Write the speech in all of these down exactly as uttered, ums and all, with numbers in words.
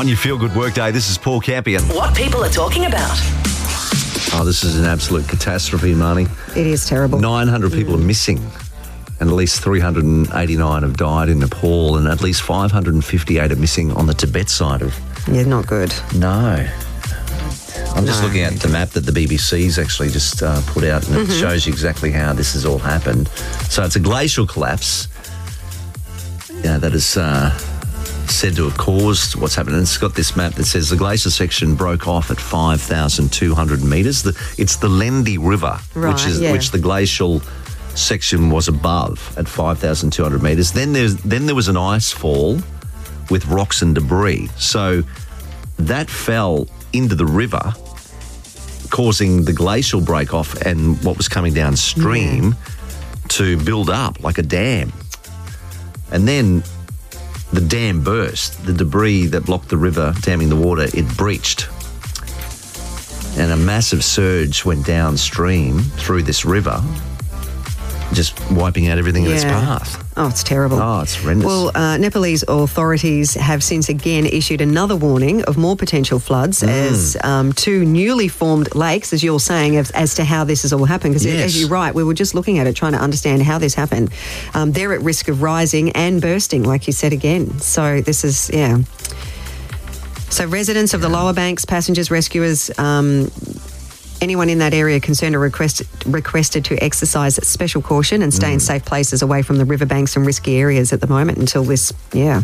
your feel-good workday. This is Paul Campion. What people are talking about. Oh, this is an absolute catastrophe, Marnie. It is terrible. nine hundred people mm. are missing, and at least three hundred eighty-nine have died in Nepal, and at least five hundred fifty-eight are missing on the Tibet side of... Yeah, not good. No. I'm just no. looking at the map that the B B C's actually just uh, put out, and mm-hmm. it shows you exactly how this has all happened. So it's a glacial collapse yeah, that is uh, said to have caused what's happened. And it's got this map that says the glacier section broke off at five thousand two hundred metres. The, it's the Lendi River, right, which is yeah. which the glacial section was above at five thousand two hundred metres. Then there's then there was an ice fall with rocks and debris. So that fell into the river, causing the glacial break off and what was coming downstream yeah. to build up like a dam. And then the dam burst. The debris that blocked the river, damming the water, it breached. And a massive surge went downstream through this river, just wiping out everything in yeah. its path. Oh, it's terrible. Oh, it's horrendous. Well, uh, Nepalese authorities have since again issued another warning of more potential floods mm. as um, two newly formed lakes, as you're saying, as, as to how this has all happened. Because yes. as you're right, we were just looking at it, trying to understand how this happened. Um, they're at risk of rising and bursting, like you said again. So this is, yeah. So residents of the lower banks, passengers, rescuers, um, anyone in that area concerned are request, requested to exercise special caution and stay mm. in safe places away from the riverbanks and risky areas at the moment until this, yeah.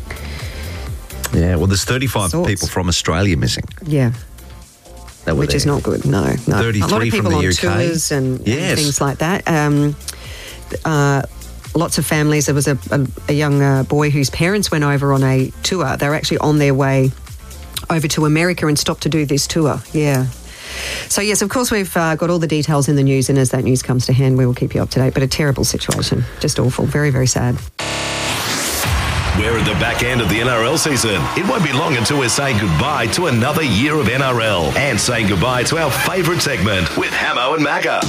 Yeah, well, there's thirty-five Sorts. people from Australia missing. Yeah. That were Which there. is not good, no. no. thirty-three a lot of people from the on U K. tours and, yes. and things like that. Um, uh, lots of families. There was a, a, a young uh, boy whose parents went over on a tour. They were actually on their way over to America and stopped to do this tour. Yeah. So, yes, of course, we've uh, got all the details in the news, and as that news comes to hand, we will keep you up to date. But a terrible situation. Just awful. Very, very sad. We're at the back end of the N R L season. It won't be long until we're saying goodbye to another year of N R L and saying goodbye to our favourite segment with Hamo and Magga.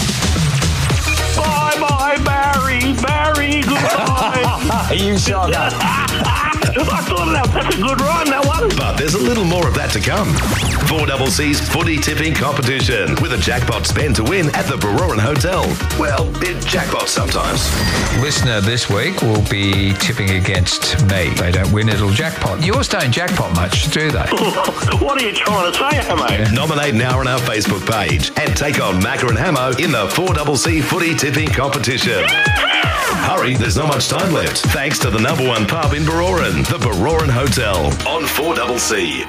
Bye-bye, Barry. Barry, goodbye. You shogger. I thought that, that's a good rhyme, that one. But there's a little more of that to come. four C C's footy tipping competition with a jackpot spend to win at the Baroran Hotel. Well, it jackpots sometimes. Listener this week will be tipping against me. They don't win, it'll jackpot. Yours don't jackpot much, do they? What are you trying to say, Hamo? Yeah. Nominate now on our Facebook page and take on Macca and Hamo in the four C C footy tipping competition. Hurry, there's not much time left. Thanks to the number one pub in Baroran, the Baroran Hotel, on four C C.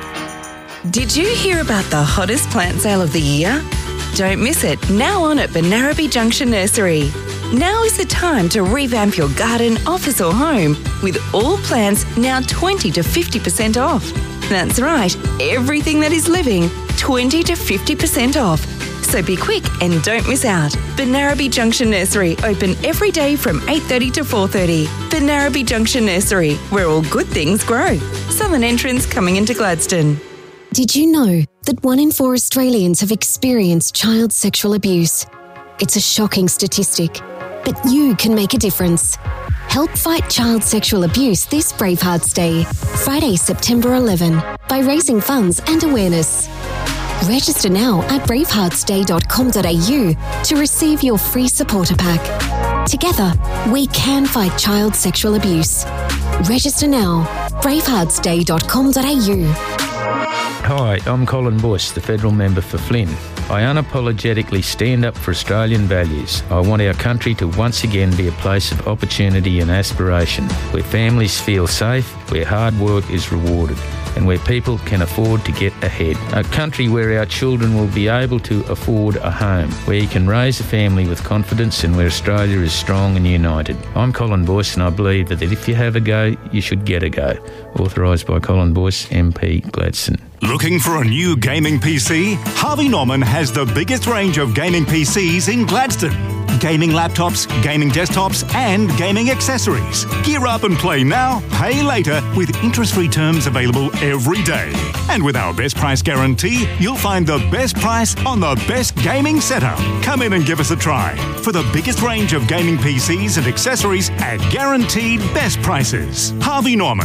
Did you hear about the hottest plant sale of the year? Don't miss it, now on at Benarabi Junction Nursery. Now is the time to revamp your garden, office or home with all plants now twenty to fifty percent off. That's right, everything that is living, twenty to fifty percent off. So be quick and don't miss out. Benarabi Junction Nursery, open every day from eight thirty to four thirty. Benarabi Junction Nursery, where all good things grow. Southern entrance coming into Gladstone. Did you know that one in four Australians have experienced child sexual abuse? It's a shocking statistic, but you can make a difference. Help fight child sexual abuse this Bravehearts Day, Friday, September eleventh, by raising funds and awareness. Register now at bravehearts day dot com dot a u to receive your free supporter pack. Together, we can fight child sexual abuse. Register now, bravehearts day dot com dot a u. Hi, I'm Colin Bush, the federal member for Flynn. I unapologetically stand up for Australian values. I want our country to once again be a place of opportunity and aspiration, where families feel safe, where hard work is rewarded, and where people can afford to get ahead. A country where our children will be able to afford a home, where you can raise a family with confidence and where Australia is strong and united. I'm Colin Boyce and I believe that if you have a go, you should get a go. Authorised by Colin Boyce, M P, Gladstone. Looking for a new gaming P C? Harvey Norman has the biggest range of gaming P Cs in Gladstone. Gaming laptops, gaming desktops and gaming accessories. Gear up and play now, pay later with interest-free terms available every day. And with our best price guarantee, you'll find the best price on the best gaming setup. Come in and give us a try for the biggest range of gaming P Cs and accessories at guaranteed best prices. Harvey Norman.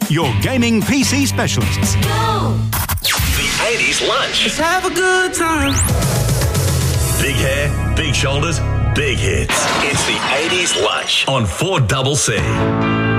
your gaming P C specialists. The eighties lunch. Let's have a good time. Big hair, big shoulders, big hits. It's the eighties lunch on four C C.